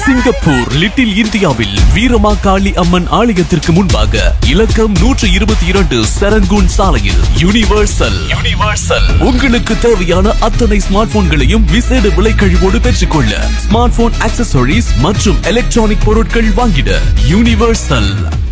Singapore little இந்தியாவில் வீரமாகாளி அம்மன் ஆலயத்திற்கு முன்பாக இலக்கம் 122 சரங்கூன் சாலையில் யூனிவர்சல் உங்களுக்கு தேவையான அத்தனை ஸ்மார்ட் போன்களையும் விசேட விலை கழிவோடு பெற்றுக்கொள்ள ஸ்மார்ட் போன் ஆக்சசரிஸ் மற்றும் எலக்ட்ரானிக் பொருட்கள் வாங்கிட யூனிவர்சல்.